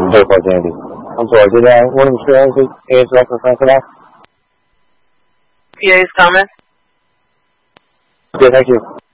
verify identity. I'm sorry, did one of the trailers is reference for that? PA's comment. Okay, thank you.